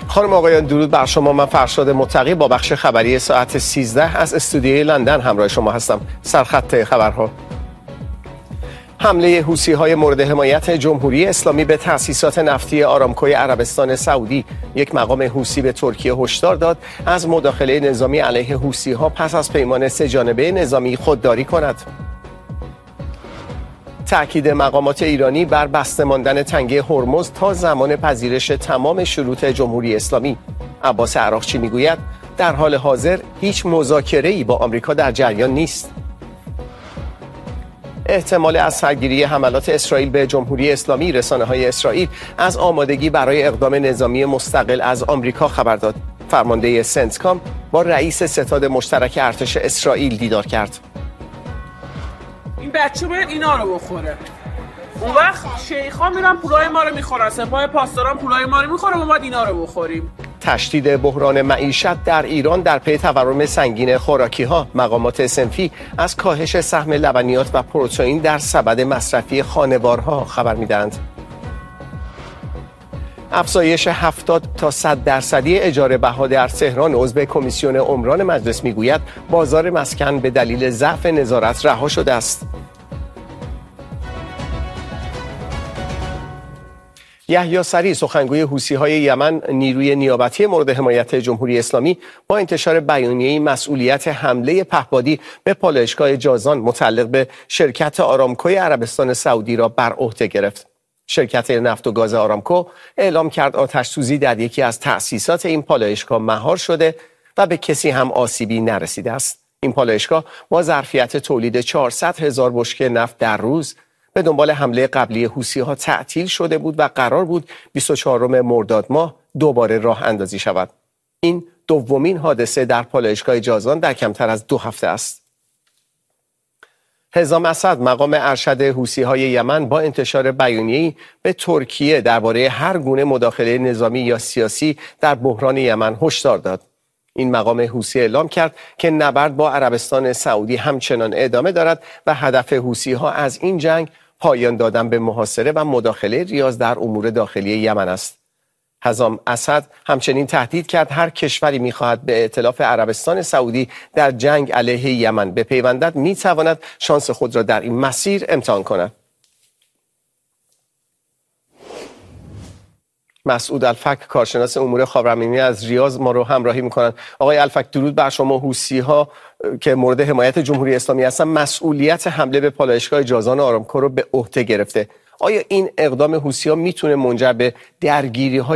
خانم آقایان درود بر شما. من فرشاد متقی با بخش خبری ساعت 13 از استودیوی لندن همراه شما هستم. سرخط خبرها: حمله حوثی‌های مورد حمایت جمهوری اسلامی به تأسیسات نفتی آرامکوی عربستان سعودی. یک مقام حوثی به ترکیه هشدار داد از مداخله نظامی علیه حوثی‌ها پس از پیمان سه‌جانبه نظامی خودداری کند. تأکید مقامات ایرانی بر بسته ماندن تنگه هرمز تا زمان پذیرش تمام شروط جمهوری اسلامی. عباس عراقچی میگوید در حال حاضر هیچ مذاکره‌ای با آمریکا در جریان نیست. احتمال از سرگیری حملات اسرائیل به جمهوری اسلامی. رسانه‌های اسرائیل از آمادگی برای اقدام نظامی مستقل از آمریکا خبر داد. فرمانده سنتکام با رئیس ستاد مشترک ارتش اسرائیل دیدار کرد. این بچه باید اینا رو بخوره. اون وقت شیخ‌ها میرن پولای ما رو میخورن، سپاه پاسداران پولای ما رو میخوره، ما باید اینا رو بخوریم. تشدید بحران معیشت در ایران در پی تورم سنگین خوراکی‌ها. مقامات صنفی از کاهش سهم لبنیات و پروتئین در سبد مصرفی خانوارها خبر میدهند. افزایش 70 تا 100% اجاره بها در تهران. عضو کمیسیون عمران مجلس میگوید بازار مسکن به دلیل ضعف نظارت رها شده است. یحیی سریع، سخنگوی حوثی‌های یمن، نیروی نیابتی مورد حمایت جمهوری اسلامی، با انتشار بیانیه‌ای مسئولیت حمله پهپادی به پالایشگاه جازان متعلق به شرکت آرامکوی عربستان سعودی را بر عهده گرفت. شرکت نفت و گاز آرامکو اعلام کرد آتش‌سوزی در یکی از تأسیسات این پالایشگاه مهار شده و به کسی هم آسیبی نرسیده است. این پالایشگاه با ظرفیت تولید 400,000 بشکه نفت در روز به دنبال حمله قبلی حوثی‌ها تعطیل شده بود و قرار بود 24 مرداد ماه دوباره راه اندازی شود. این دومین حادثه در پالایشگاه جازان در کمتر از 2 هفته است. حزام اسد، مقام ارشد حوثی‌های یمن، با انتشار بیانیه‌ای به ترکیه درباره هر گونه مداخله نظامی یا سیاسی در بحران یمن هشدار داد. این مقام حوثی اعلام کرد که نبرد با عربستان سعودی همچنان ادامه دارد و هدف حوثی‌ها از این جنگ پایان دادن به محاصره و مداخله ریاض در امور داخلی یمن است. حزام اسد همچنین تهدید کرد هر کشوری می‌خواهد به ائتلاف عربستان سعودی در جنگ علیه یمن بپیوندد می‌تواند شانس خود را در این مسیر امتحان کند. مسعود الفک، کارشناس امور خاورمیانه از ریاض، ما رو همراهی می‌کنند. آقای الفک درود بر شما. حوثی‌ها که مورد حمایت جمهوری اسلامی هستند مسئولیت حمله به پالایشگاه جازان آرامکو رو به عهده گرفته. آیا این اقدام حوثی‌ها میتونه منجر به درگیری‌های